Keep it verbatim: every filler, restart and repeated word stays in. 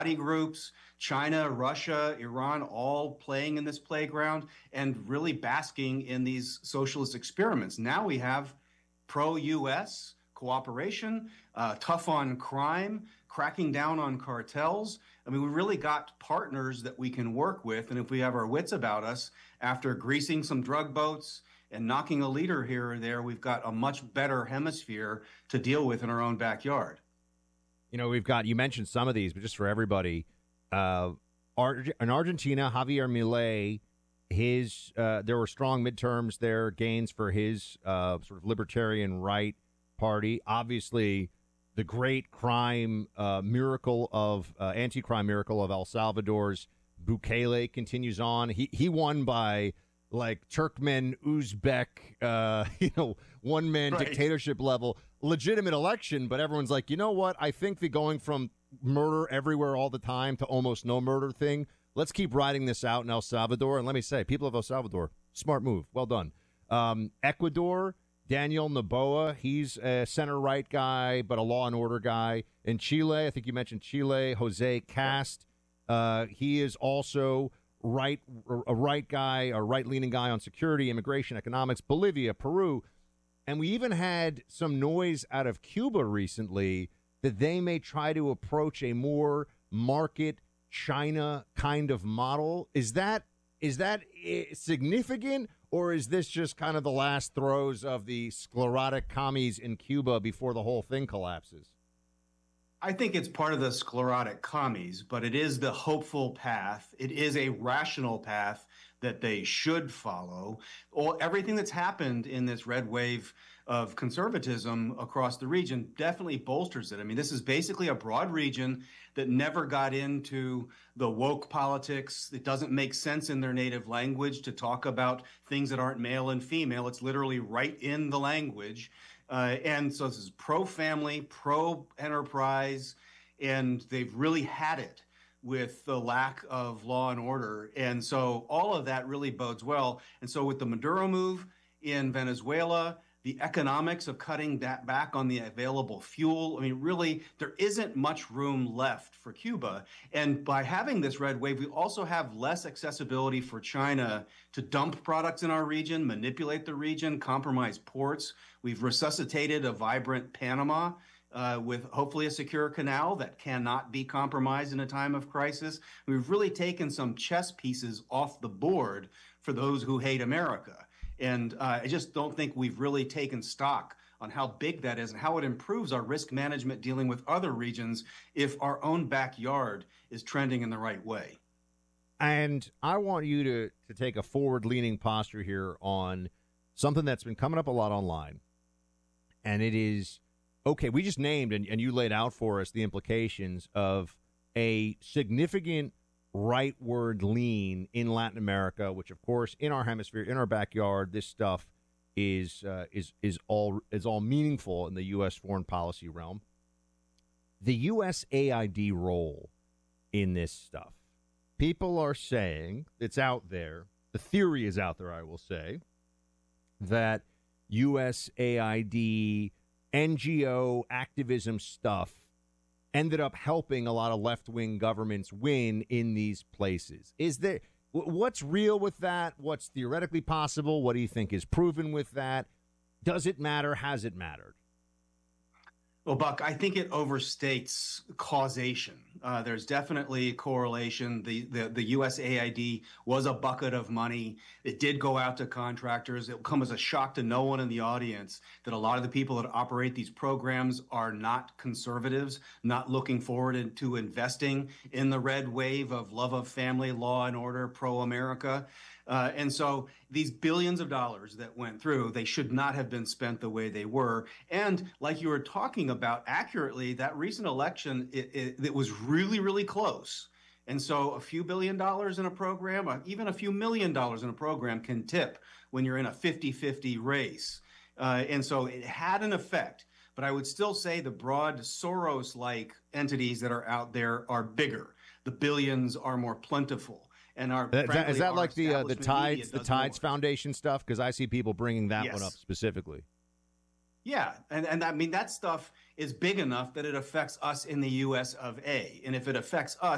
groups, China, Russia, Iran, all playing in this playground and really basking in these socialist experiments. Now we have pro-U S cooperation, uh, tough on crime, cracking down on cartels. I mean, we really got partners that we can work with. And if we have our wits about us, after greasing some drug boats and knocking a leader here or there, we've got a much better hemisphere to deal with in our own backyard. You know, we've got, you mentioned some of these, but just for everybody, uh, Ar- in Argentina, Javier Milei, his, uh, there were strong midterms there, gains for his uh, sort of libertarian right party. Obviously, the great crime uh, miracle of, uh, anti-crime miracle of El Salvador's Bukele continues on. He, he won by like Turkmen, Uzbek, uh, you know, one-man right. dictatorship level, legitimate election, but everyone's like, you know what? I think the going from murder everywhere all the time to almost no murder thing, let's keep riding this out in El Salvador. And let me say, people of El Salvador, smart move. Well done. Um, Ecuador, Daniel Noboa, he's a center-right guy, but a law and order guy. In Chile, I think you mentioned Chile, Jose Cast, uh, he is also right, a right guy, a right-leaning guy on security, immigration, economics. Bolivia, Peru, and we even had some noise out of Cuba recently that they may try to approach a more market China kind of model. Is that is that significant, or is this just kind of the last throes of the sclerotic commies in Cuba before the whole thing collapses? I think it's part of the sclerotic commies, but it is the hopeful path. It is a rational path that they should follow. All, everything that's happened in this red wave of conservatism across the region definitely bolsters it. I mean, this is basically a broad region that never got into the woke politics. It doesn't make sense in their native language to talk about things that aren't male and female. It's literally right in the language. Uh, and so this is pro-family, pro-enterprise, and they've really had it with the lack of law and order. And so all of that really bodes well. And so with the Maduro move in Venezuela, the economics of cutting that back on the available fuel, I mean, really, there isn't much room left for Cuba. And by having this red wave, we also have less accessibility for China to dump products in our region, manipulate the region, compromise ports. We've resuscitated a vibrant Panama uh, with hopefully a secure canal that cannot be compromised in a time of crisis. We've really taken some chess pieces off the board for those who hate America. And uh, I just don't think we've really taken stock on how big that is and how it improves our risk management dealing with other regions if our own backyard is trending in the right way. And I want you to, to take a forward-leaning posture here on something that's been coming up a lot online. And it is, okay, we just named and, and you laid out for us the implications of a significant rightward lean in Latin America, which, of course, in our hemisphere, in our backyard, this stuff is uh, is is all is all meaningful in the U S foreign policy realm. The U S A I D role in this stuff. People are saying, it's out there, the theory is out there, I will say, that U S A I D N G O activism stuff ended up helping a lot of left-wing governments win in these places. Is there, what's real with that? What's theoretically possible? What do you think is proven with that? Does it matter? Has it mattered? Well, Buck, I think it overstates causation. Uh, there's definitely correlation. The, the the U S A I D was a bucket of money. It did go out to contractors. It will come as a shock to no one in the audience that a lot of the people that operate these programs are not conservatives, not looking forward to investing in the red wave of love of family, law and order, pro-America. Uh, and so these billions of dollars that went through, they should not have been spent the way they were. And like you were talking about accurately, that recent election, it, it, it was really, really close. And so a few billion dollars in a program, or even a few million dollars in a program can tip when you're in a fifty-fifty race. Uh, and so it had an effect. But I would still say the broad Soros-like entities that are out there are bigger. The billions are more plentiful. And our, that, frankly, is that our like the uh, the Tides the Tides more. Foundation stuff? Because I see people bringing that yes. one up specifically. Yeah, and and I mean that stuff is big enough that it affects us in the U S of A, and if it affects us.